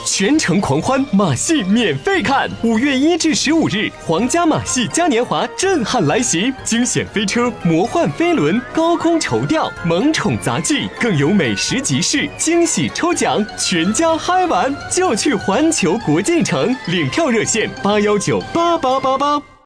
全程狂欢，马戏免费看。5月1至15日，皇家马戏嘉年华震撼来袭，惊险飞车、魔幻飞轮、高空绸吊、萌宠杂技，更有美食集市、惊喜抽奖，全家嗨玩就去环球国际城。领票热线8198888。